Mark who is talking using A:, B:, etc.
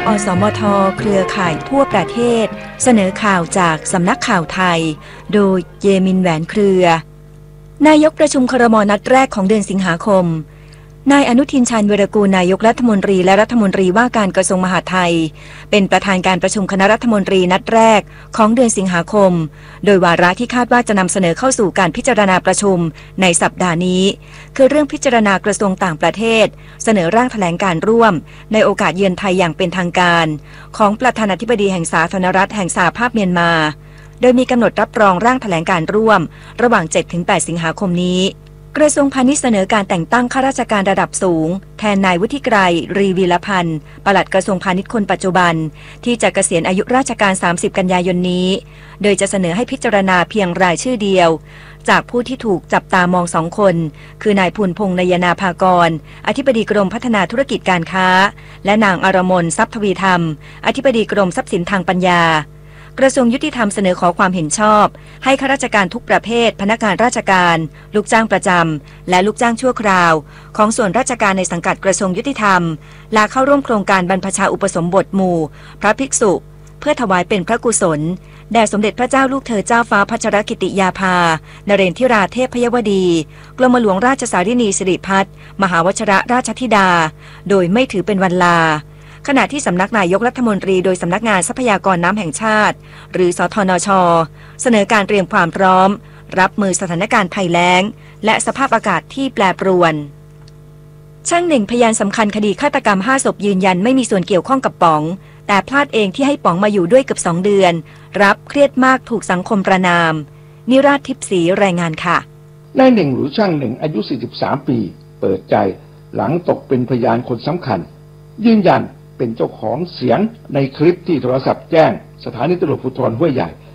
A: อสมทเครือข่ายทั่วประเทศเสนอข่าวจากสำนักข่าวไทยโดยเยมินแหวนเครือนายกประชุมครม.นัดแรกของเดือนสิงหาคมนายอนุทินชาญวีรกูลนายกรัฐมนตรีและรัฐมนตรีว่าการกระทรวงมหาดไทยเป็นประธานการประชุมคณะรัฐมนตรีนัดแรกของเดือนสิงหาคมโดยวาระที่คาดว่าจะนำเสนอเข้าสู่การพิจารณาประชุมในสัปดาห์นี้คือเรื่องพิจารณากระทรวงต่างประเทศเสนอร่างแถลงการร่วมในโอกาสเยือนไทยอย่างเป็นทางการของประธานาธิบดีแห่งสาธารณรัฐแห่งสหภาพเมียนมาโดยมีกำหนดรับรองร่างแถลงการร่วมระหว่าง 7-8 สิงหาคมนี้กระทรวงพาณิชย์เสนอการแต่งตั้งข้าราชการระดับสูงแทนนายวุฒิไกร รีวีรพันธ์ปลัดกระทรวงพาณิชย์คนปัจจุบันที่จะเกษียณอายุราชการ 30 กันยายนนี้โดยจะเสนอให้พิจารณาเพียงรายชื่อเดียวจากผู้ที่ถูกจับตามอง2 คนคือนายภูลพงษ์นยนาภากรอธิบดีกรมพัฒนาธุรกิจการค้าและนางอรมนทรัพย์ทวีธรรมอธิบดีกรมทรัพย์สินทางปัญญากระทรวงยุติธรรมเสนอขอความเห็นชอบให้ข้าราชการทุกประเภทพนักงานราชการลูกจ้างประจำและลูกจ้างชั่วคราวของส่วนราชการในสังกัดกระทรวงยุติธรรมลาเข้าร่วมโครงการบรรพชาอุปสมบทหมู่พระภิกษุเพื่อถวายเป็นพระกุศลแด่สมเด็จพระเจ้าลูกเธอเจ้าฟ้าพัชรกิติยาภานเรนทิราเทพพยวดีกรมหลวงราชสารินีสิริพัฒน์มหาวชิรราชธิดาโดยไม่ถือเป็นวันลาขณะที่สำนักนายกรัฐมนตรีโดยสำนักงานทรัพยากรน้ำแห่งชาติหรือสทนช.เสนอการเตรียมความพร้อมรับมือสถานการณ์ภัยแล้งและสภาพอากาศที่แปรปรวนช่างหนึ่งพยานสำคัญคดีฆาตกรรม5 ศพยืนยันไม่มีส่วนเกี่ยวข้องกับป๋องแต่พลาดเองที่ให้ป๋องมาอยู่ด้วยเกือบ2 เดือนรับเครียดมากถูกสังคมประนามนิราศทิพย์ศรีรายงานค่ะ
B: นายหนึ่งหรือช่างหนึ่งอายุ43 ปีเปิดใจหลังตกเป็นพยานคนสำคัญยืนยันเป็นเจ้าของเสียงในคลิปที่โทรศัพท์แจ้งสถานีตำรวจภูธรห้วยใหญ่